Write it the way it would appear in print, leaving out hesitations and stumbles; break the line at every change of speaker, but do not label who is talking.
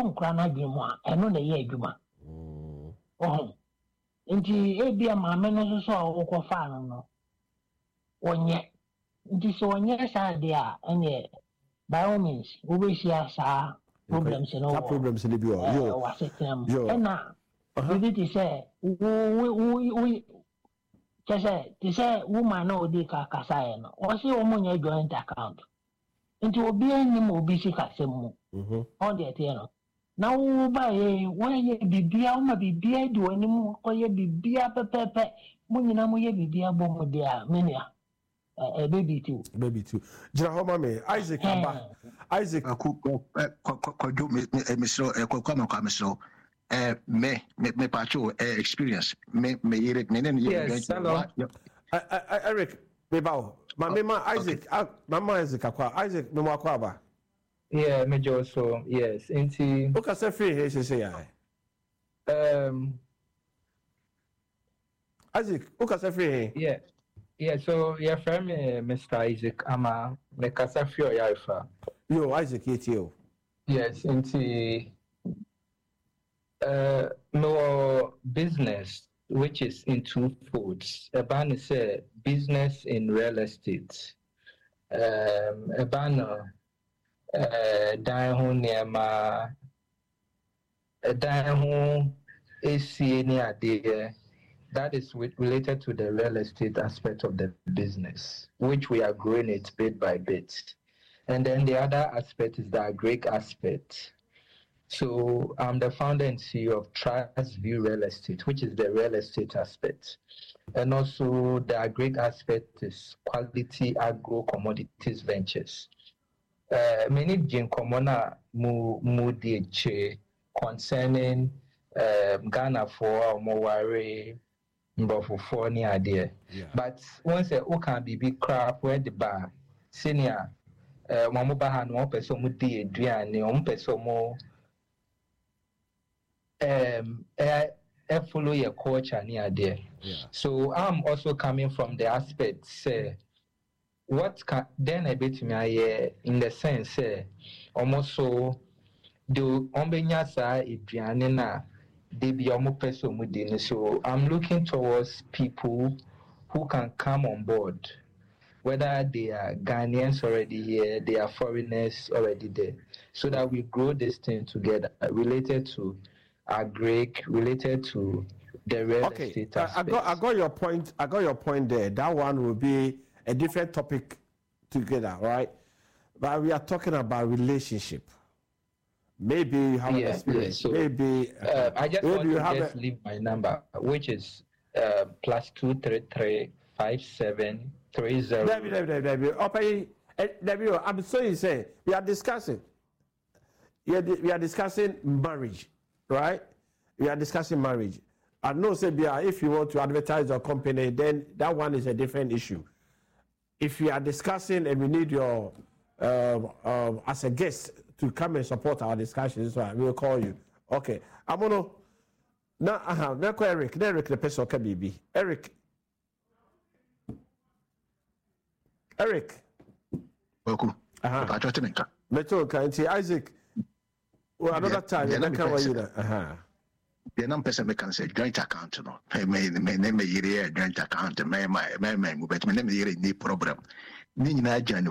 to nkra na dwemu a eno na ye adwuma nti ebia maame no so okofa no onye nti so onye sa de a ene by all means we see asa problems no
problems ni bi yo
wasetem ena we did say we say woman no dey kasa no o say o monye joint account nti obi anim obi si kasem mu on the tie no na wo ba ye won ye bibia o ma bibia di onim ko ye bibia pepepe mo nyina mo ye bibia bo mo dia menia baby too
jira ho ma me Isaac aba Isaac
ko misro kwa misro me pacho experience me yere
Eric bebao mama Isaac mama Isaac akwa Isaac me mo akwa ba
me also yes inti
o ka se free he say ya Isaac o ka se free
yeah so your friend Mr. Isaac ama me ka se free ya ifa
yo Isaac yetio
yes inti no business which is into foods. Ebana say business in real estate. Ebana dan niema dan AC ni ade that is related to the real estate aspect of the business, which we are growing it bit by bit. And then the other aspect is the agric aspect. So I'm the founder and CEO of Trust View Real Estate, which is the real estate aspect. And also the agri aspect is Quality Agro Commodities Ventures. Many Jim Komona Mudi concerning Ghana for Mowari for any idea. But once who can be big crap where the bar senior Mamubahan one person Mudi Adrian, one person more. Follow your culture near there. So I'm also coming from the aspect say what can then a bit me in the sense say almost so do ombenya sa Adriane na they be almost person within. So I'm looking towards people who can come on board, whether they are Ghanaians already here, they are foreigners already there, so that we grow this thing together related to agric, related to the real estate aspect.
I got your point. I got your point there. That one will be a different topic together, right? But we are talking about relationship. Maybe you have an experience. So, maybe
I just want to leave my number, which is +233 5730.
David, I'm sorry, say we are discussing. We are discussing marriage. Right? We are discussing marriage. I know, say, if you want to advertise your company, then that one is a different issue. If we are discussing and we need your, as a guest to come and support our discussions, we will call you. Okay. I'm going to, now, Eric, the person can be. Eric.
Welcome.
Meto, Isaac. Well, another time, you can you there.
The number can say joint account. No, my name is joint account. My name is problem. Nina